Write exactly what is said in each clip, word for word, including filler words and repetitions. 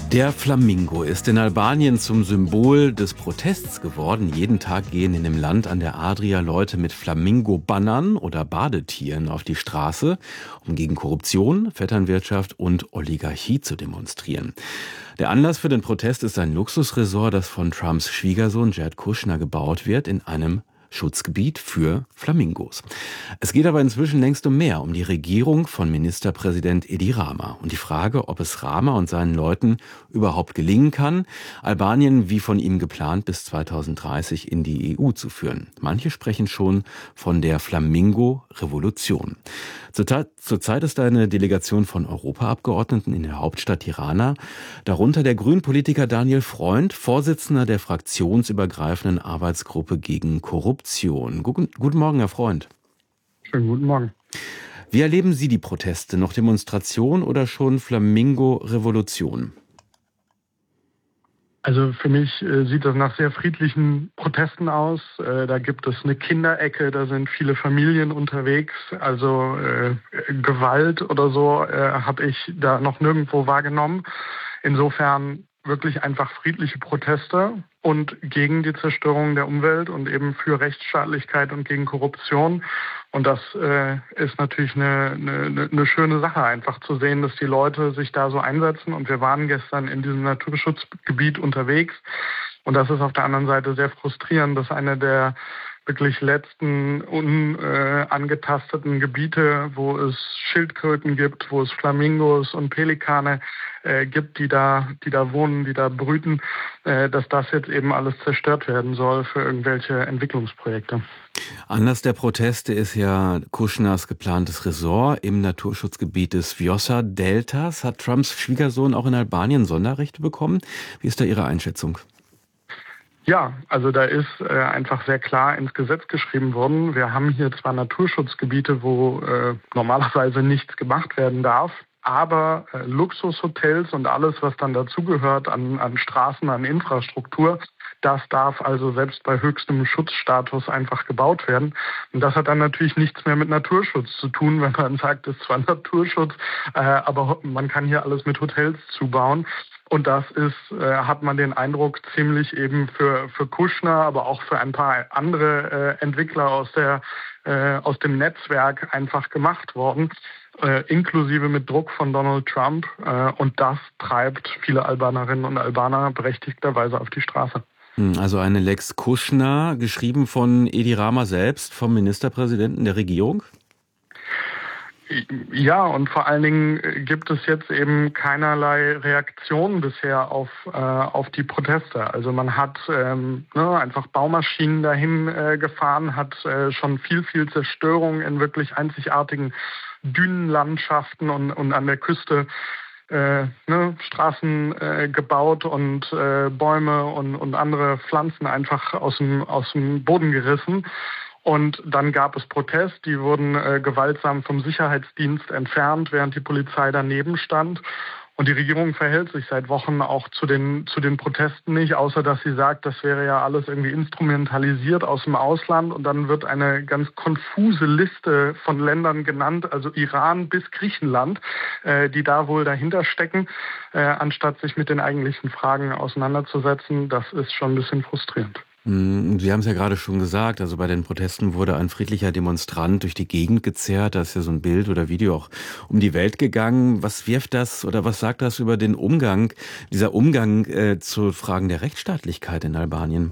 Der Flamingo ist in Albanien zum Symbol des Protests geworden. Jeden Tag gehen in dem Land an der Adria Leute mit Flamingo-Bannern oder Badetieren auf die Straße, um gegen Korruption, Vetternwirtschaft und Oligarchie zu demonstrieren. Der Anlass für den Protest ist ein Luxusresort, das von Trumps Schwiegersohn Jared Kushner gebaut wird, in einem Schutzgebiet für Flamingos. Es geht aber inzwischen längst um mehr, um die Regierung von Ministerpräsident Edi Rama und die Frage, ob es Rama und seinen Leuten überhaupt gelingen kann, Albanien wie von ihm geplant bis zweitausenddreißig in die E U zu führen. Manche sprechen schon von der Flamingo-Revolution. Zurzeit, zurzeit ist eine Delegation von Europaabgeordneten in der Hauptstadt Tirana, darunter der Grünpolitiker Daniel Freund, Vorsitzender der fraktionsübergreifenden Arbeitsgruppe gegen Korruption. Guten, guten Morgen, Herr Freund. Schönen guten Morgen. Wie erleben Sie die Proteste? Noch Demonstration oder schon Flamingo-Revolution? Also für mich äh, sieht das nach sehr friedlichen Protesten aus. Äh, da gibt es eine Kinderecke, da sind viele Familien unterwegs. Also äh, Gewalt oder so äh, habe ich da noch nirgendwo wahrgenommen. Insofern wirklich einfach friedliche Proteste und gegen die Zerstörung der Umwelt und eben für Rechtsstaatlichkeit und gegen Korruption. Und das äh, ist natürlich eine, eine, eine schöne Sache, einfach zu sehen, dass die Leute sich da so einsetzen. Und wir waren gestern in diesem Naturschutzgebiet unterwegs. Und das ist auf der anderen Seite sehr frustrierend, dass eine der wirklich letzten unangetasteten äh, Gebiete, wo es Schildkröten gibt, wo es Flamingos und Pelikane äh, gibt, die da, die da wohnen, die da brüten, äh, dass das jetzt eben alles zerstört werden soll für irgendwelche Entwicklungsprojekte. Anlass der Proteste ist ja Kushners geplantes Resort im Naturschutzgebiet des Vjosa-Deltas. Hat Trumps Schwiegersohn auch in Albanien Sonderrechte bekommen? Wie ist da Ihre Einschätzung? Ja, also da ist äh, einfach sehr klar ins Gesetz geschrieben worden. Wir haben hier zwar Naturschutzgebiete, wo äh, normalerweise nichts gemacht werden darf, aber äh, Luxushotels und alles, was dann dazugehört an, an Straßen, an Infrastruktur, das darf also selbst bei höchstem Schutzstatus einfach gebaut werden. Und das hat dann natürlich nichts mehr mit Naturschutz zu tun, wenn man sagt, es ist zwar Naturschutz, äh, aber man kann hier alles mit Hotels zubauen. Und das ist, äh, hat man den Eindruck, ziemlich eben für, für Kushner, aber auch für ein paar andere äh, Entwickler aus der, äh, aus dem Netzwerk einfach gemacht worden, äh, inklusive mit Druck von Donald Trump. Äh, und das treibt viele Albanerinnen und Albaner berechtigterweise auf die Straße. Also eine Lex Kushner, geschrieben von Edi Rama selbst, vom Ministerpräsidenten der Regierung? Ja, und vor allen Dingen gibt es jetzt eben keinerlei Reaktion bisher auf äh, auf die Proteste. Also man hat ähm, ne, einfach Baumaschinen dahin äh, gefahren, hat äh, schon viel, viel Zerstörung in wirklich einzigartigen Dünenlandschaften und, und an der Küste äh, ne, Straßen äh, gebaut und äh, Bäume und, und andere Pflanzen einfach aus dem, aus dem Boden gerissen. Und dann gab es Protest, die wurden äh, gewaltsam vom Sicherheitsdienst entfernt, während die Polizei daneben stand. Und die Regierung verhält sich seit Wochen auch zu den, zu den Protesten nicht, außer dass sie sagt, das wäre ja alles irgendwie instrumentalisiert aus dem Ausland. Und dann wird eine ganz konfuse Liste von Ländern genannt, also Iran bis Griechenland, äh, die da wohl dahinter stecken, äh, anstatt sich mit den eigentlichen Fragen auseinanderzusetzen. Das ist schon ein bisschen frustrierend. Sie haben es ja gerade schon gesagt, also bei den Protesten wurde ein friedlicher Demonstrant durch die Gegend gezerrt. Da ist ja so ein Bild oder Video auch um die Welt gegangen. Was wirft das oder was sagt das über den Umgang, dieser Umgang äh, zu Fragen der Rechtsstaatlichkeit in Albanien?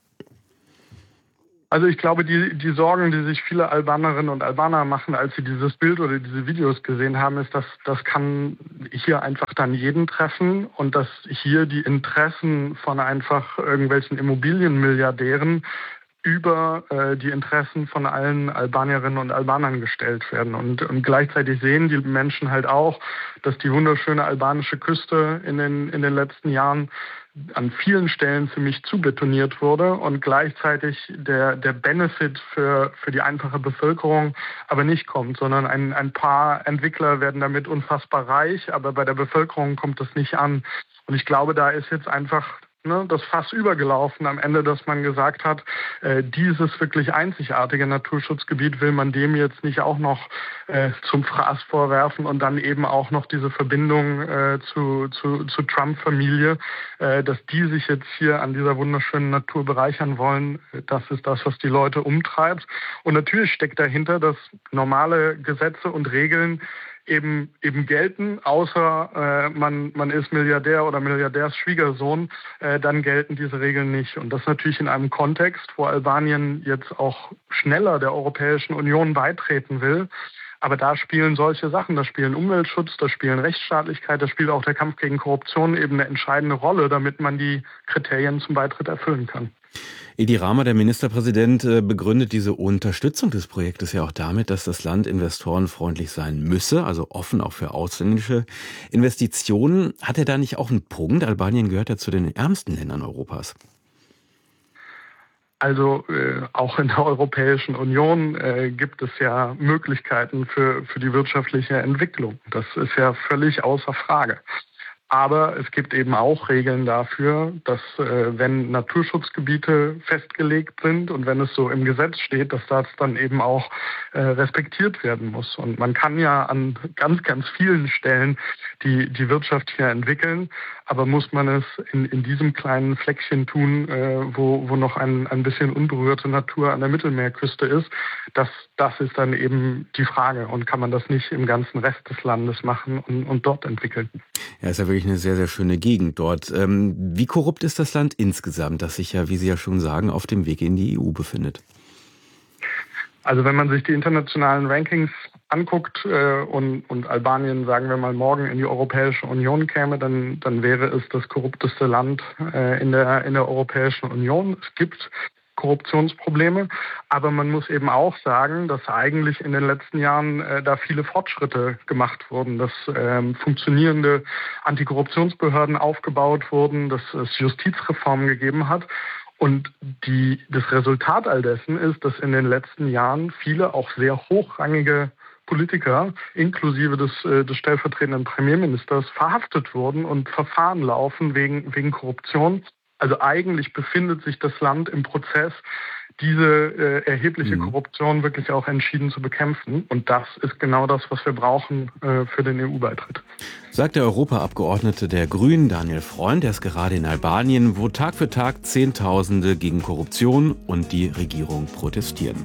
Also ich glaube, die, die Sorgen, die sich viele Albanerinnen und Albaner machen, als sie dieses Bild oder diese Videos gesehen haben, ist, dass das kann hier einfach dann jeden treffen und dass hier die Interessen von einfach irgendwelchen Immobilienmilliardären über äh, die Interessen von allen Albanierinnen und Albanern gestellt werden. Und, und gleichzeitig sehen die Menschen halt auch, dass die wunderschöne albanische Küste in den, in den letzten Jahren an vielen Stellen ziemlich zubetoniert wurde und gleichzeitig der, der Benefit für, für die einfache Bevölkerung aber nicht kommt, sondern ein, ein paar Entwickler werden damit unfassbar reich, aber bei der Bevölkerung kommt das nicht an. Und ich glaube, da ist jetzt einfach ne, das Fass übergelaufen am Ende, dass man gesagt hat, äh, dieses wirklich einzigartige Naturschutzgebiet will man dem jetzt nicht auch noch äh, zum Fraß vorwerfen und dann eben auch noch diese Verbindung äh, zu, zu, zu Trump-Familie, äh, dass die sich jetzt hier an dieser wunderschönen Natur bereichern wollen. Das ist das, was die Leute umtreibt. Und natürlich steckt dahinter, dass normale Gesetze und Regeln eben eben gelten, außer äh, man man ist Milliardär oder Milliardärsschwiegersohn, äh, dann gelten diese Regeln nicht. Und das natürlich in einem Kontext, wo Albanien jetzt auch schneller der Europäischen Union beitreten will. Aber da spielen solche Sachen, da spielen Umweltschutz, da spielen Rechtsstaatlichkeit, da spielt auch der Kampf gegen Korruption eben eine entscheidende Rolle, damit man die Kriterien zum Beitritt erfüllen kann. Edi Rama, der Ministerpräsident, begründet diese Unterstützung des Projektes ja auch damit, dass das Land investorenfreundlich sein müsse, also offen auch für ausländische Investitionen. Hat er da nicht auch einen Punkt? Albanien gehört ja zu den ärmsten Ländern Europas. Also äh, auch in der Europäischen Union äh, gibt es ja Möglichkeiten für, für die wirtschaftliche Entwicklung. Das ist ja völlig außer Frage. Aber es gibt eben auch Regeln dafür, dass äh, wenn Naturschutzgebiete festgelegt sind und wenn es so im Gesetz steht, dass das dann eben auch äh, respektiert werden muss. Und man kann ja an ganz, ganz vielen Stellen die, die Wirtschaft hier entwickeln, aber muss man es in, in diesem kleinen Fleckchen tun, äh, wo, wo noch ein, ein bisschen unberührte Natur an der Mittelmeerküste ist, das, das ist dann eben die Frage. Und kann man das nicht im ganzen Rest des Landes machen und, und dort entwickeln? Ja, ist ja wirklich eine sehr, sehr schöne Gegend dort. Ähm, wie korrupt ist das Land insgesamt, das sich ja, wie Sie ja schon sagen, auf dem Weg in die E U befindet? Also wenn man sich die internationalen Rankings anguckt äh, und, und Albanien, sagen wir mal, morgen in die Europäische Union käme, dann, dann wäre es das korrupteste Land äh, in der, in der Europäischen Union. Es gibt Korruptionsprobleme, aber man muss eben auch sagen, dass eigentlich in den letzten Jahren äh, da viele Fortschritte gemacht wurden, dass ähm, funktionierende Antikorruptionsbehörden aufgebaut wurden, dass es Justizreformen gegeben hat. Und die, das Resultat all dessen ist, dass in den letzten Jahren viele auch sehr hochrangige Politiker, inklusive des, äh, des stellvertretenden Premierministers, verhaftet wurden und Verfahren laufen wegen, wegen Korruption. Also eigentlich befindet sich das Land im Prozess, diese äh, erhebliche mhm. Korruption wirklich auch entschieden zu bekämpfen. Und das ist genau das, was wir brauchen äh, für den E U-Beitritt. Sagt der Europaabgeordnete der Grünen, Daniel Freund, der ist gerade in Albanien, wo Tag für Tag Zehntausende gegen Korruption und die Regierung protestieren.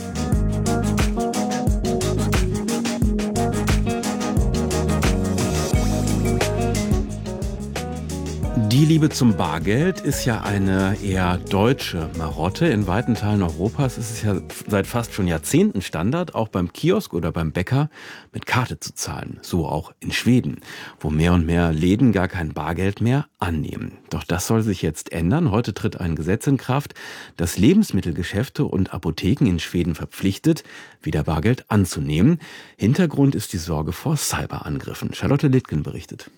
Die Liebe zum Bargeld ist ja eine eher deutsche Marotte. In weiten Teilen Europas ist es ja seit fast schon Jahrzehnten Standard, auch beim Kiosk oder beim Bäcker mit Karte zu zahlen. So auch in Schweden, wo mehr und mehr Läden gar kein Bargeld mehr annehmen. Doch das soll sich jetzt ändern. Heute tritt ein Gesetz in Kraft, das Lebensmittelgeschäfte und Apotheken in Schweden verpflichtet, wieder Bargeld anzunehmen. Hintergrund ist die Sorge vor Cyberangriffen. Charlotte Littgen berichtet.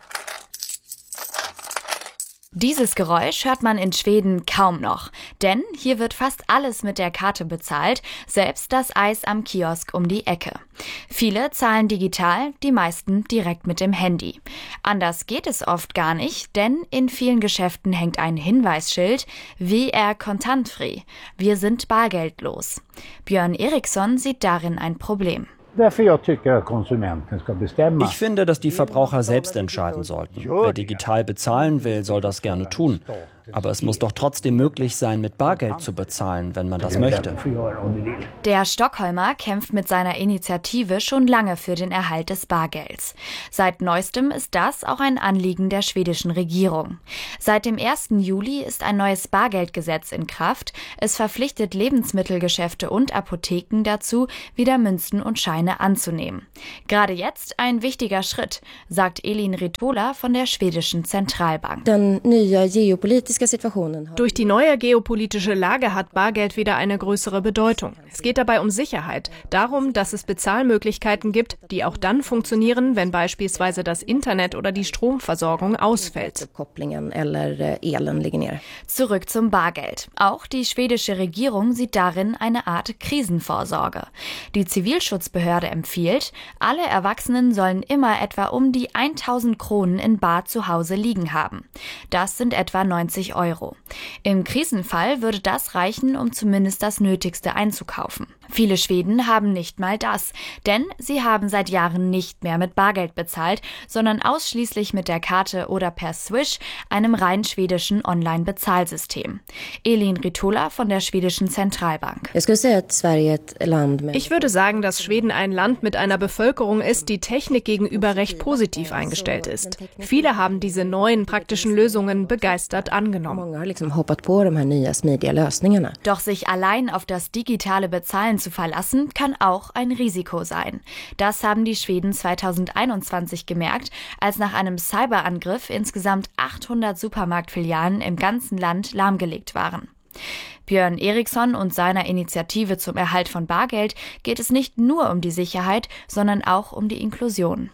Dieses Geräusch hört man in Schweden kaum noch, denn hier wird fast alles mit der Karte bezahlt, selbst das Eis am Kiosk um die Ecke. Viele zahlen digital, die meisten direkt mit dem Handy. Anders geht es oft gar nicht, denn in vielen Geschäften hängt ein Hinweisschild, W R kontantfri, wir sind bargeldlos. Björn Eriksson sieht darin ein Problem. Ich finde, dass die Verbraucher selbst entscheiden sollten. Wer digital bezahlen will, soll das gerne tun. Aber es muss doch trotzdem möglich sein, mit Bargeld zu bezahlen, wenn man das möchte. Der Stockholmer kämpft mit seiner Initiative schon lange für den Erhalt des Bargelds. Seit neuestem ist das auch ein Anliegen der schwedischen Regierung. Seit dem ersten Juli ist ein neues Bargeldgesetz in Kraft. Es verpflichtet Lebensmittelgeschäfte und Apotheken dazu, wieder Münzen und Scheine anzunehmen. Gerade jetzt ein wichtiger Schritt, sagt Elin Ritola von der schwedischen Zentralbank. Den neue geopolitiska Durch die neue geopolitische Lage hat Bargeld wieder eine größere Bedeutung. Es geht dabei um Sicherheit, darum, dass es Bezahlmöglichkeiten gibt, die auch dann funktionieren, wenn beispielsweise das Internet oder die Stromversorgung ausfällt. Zurück zum Bargeld. Auch die schwedische Regierung sieht darin eine Art Krisenvorsorge. Die Zivilschutzbehörde empfiehlt, alle Erwachsenen sollen immer etwa um die tausend Kronen in bar zu Hause liegen haben. Das sind etwa neunzig Euro. Im Krisenfall würde das reichen, um zumindest das Nötigste einzukaufen. Viele Schweden haben nicht mal das, denn sie haben seit Jahren nicht mehr mit Bargeld bezahlt, sondern ausschließlich mit der Karte oder per Swish, einem rein schwedischen Online-Bezahlsystem. Elin Ritola von der schwedischen Zentralbank. Ich würde sagen, dass Schweden ein Land mit einer Bevölkerung ist, die Technik gegenüber recht positiv eingestellt ist. Viele haben diese neuen praktischen Lösungen begeistert angenommen. Doch sich allein auf das digitale Bezahlen zu verlassen, kann auch ein Risiko sein. Das haben die Schweden zweitausendeinundzwanzig gemerkt, als nach einem Cyberangriff insgesamt achthundert Supermarktfilialen im ganzen Land lahmgelegt waren. Björn Eriksson und seiner Initiative zum Erhalt von Bargeld geht es nicht nur um die Sicherheit, sondern auch um die Inklusion.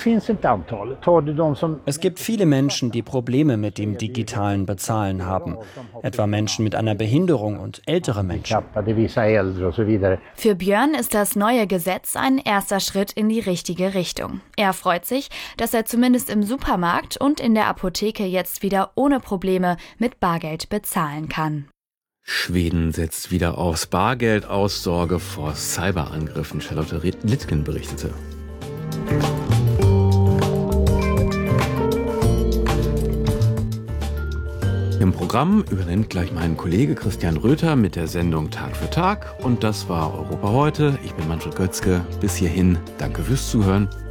Es gibt viele Menschen, die Probleme mit dem digitalen Bezahlen haben, etwa Menschen mit einer Behinderung und ältere Menschen. Für Björn ist das neue Gesetz ein erster Schritt in die richtige Richtung. Er freut sich, dass er zumindest im Supermarkt und in der Apotheke jetzt wieder ohne Probleme mit Bargeld bezahlen kann. Schweden setzt wieder aufs Bargeld aus, Sorge vor Cyberangriffen. Charlotte Littgen berichtete. Im Programm übernimmt gleich mein Kollege Christian Röther mit der Sendung Tag für Tag. Und das war Europa heute. Ich bin Manfred Götzke. Bis hierhin, danke fürs Zuhören.